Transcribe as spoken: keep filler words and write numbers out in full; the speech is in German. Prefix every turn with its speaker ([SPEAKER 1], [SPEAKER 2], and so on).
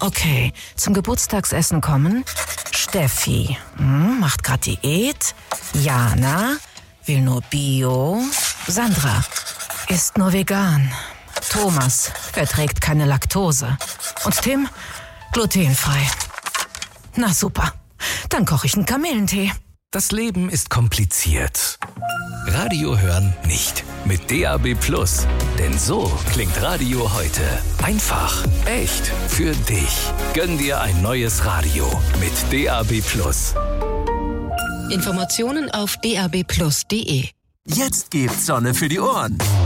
[SPEAKER 1] Okay, zum Geburtstagsessen kommen Steffi, hm, macht grad Diät. Jana will nur Bio. Sandra isst nur vegan. Thomas verträgt keine Laktose. Und Tim glutenfrei. Na super, dann koche ich einen Kamillentee.
[SPEAKER 2] Das Leben ist kompliziert. Radio hören nicht. Mit D A B Plus. Denn so klingt Radio heute. Einfach, echt, für dich. Gönn dir ein neues Radio mit D A B Plus.
[SPEAKER 3] Informationen auf d a b plus punkt d e.
[SPEAKER 4] Jetzt gibt's Sonne für die Ohren.